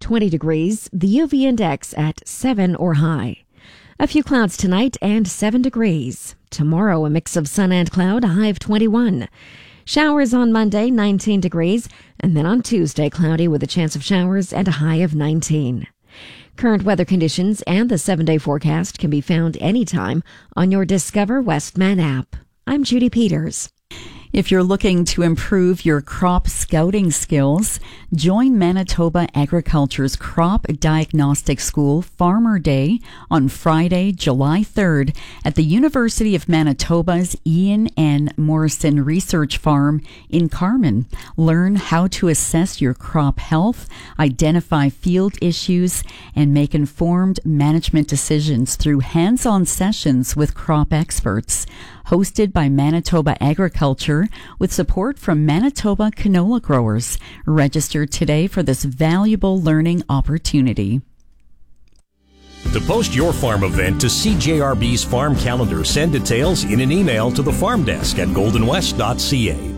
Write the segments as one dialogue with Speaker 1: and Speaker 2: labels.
Speaker 1: 20 degrees, the UV index at 7 or high. A few clouds tonight and 7 degrees. Tomorrow, a mix of sun and cloud, a high of 21. Showers on Monday, 19 degrees, and then on Tuesday, cloudy with a chance of showers and a high of 19. Current weather conditions and the 7-day forecast can be found anytime on your Discover Westman app. I'm Judy Peters.
Speaker 2: If you're looking to improve your crop scouting skills, join Manitoba Agriculture's Crop Diagnostic School Farmer Day on Friday, July 3rd at the University of Manitoba's Ian N. Morrison Research Farm in Carman. Learn how to assess your crop health, identify field issues, and make informed management decisions through hands-on sessions with crop experts. Hosted by Manitoba Agriculture with support from Manitoba canola growers. Register today for this valuable learning opportunity.
Speaker 3: To post your farm event to CJRB's farm calendar, send details in an email to the farm desk at goldenwest.ca.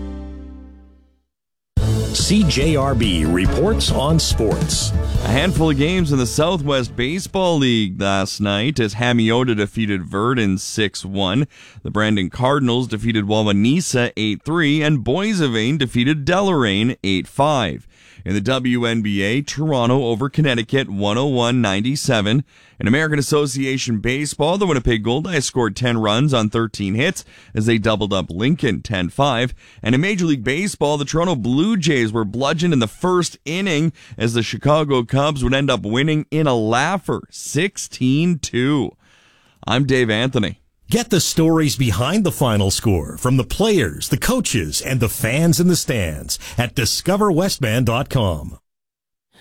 Speaker 3: CJRB reports on sports.
Speaker 4: A handful of games in the Southwest Baseball League last night as Hamiota defeated Verdun 6-1. The Brandon Cardinals defeated Wawanesa 8-3, and Boissevain defeated Deloraine 8-5. In the WNBA, Toronto over Connecticut 101-97. In American Association Baseball, the Winnipeg Goldeyes scored 10 runs on 13 hits as they doubled up Lincoln 10-5. And in Major League Baseball, the Toronto Blue Jays were bludgeoned in the first inning as the Chicago Cubs would end up winning in a laugher 16-2. I'm Dave Anthony.
Speaker 3: Get the stories behind the final score from the players, the coaches, and the fans in the stands at discoverwestman.com.